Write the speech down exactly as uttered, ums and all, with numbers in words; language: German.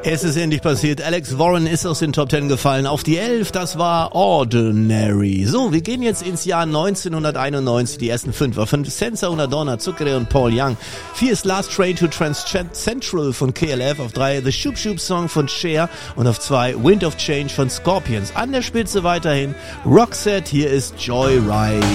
Es ist endlich passiert. Alex Warren ist aus den Top Ten gefallen. Auf die elf, das war Ordinary. So, wir gehen jetzt ins Jahr neunzehnhunderteinundneunzig. Die ersten fünf war von Senza Una Donna, Zucchero und Paul Young. Vier ist Last Train to Trans Central von K L F. Auf drei The Shoop Shoop Song von Cher. Und auf zwei Wind of Change von Scorpions. An der Spitze weiterhin Roxette. Hier ist Joyride.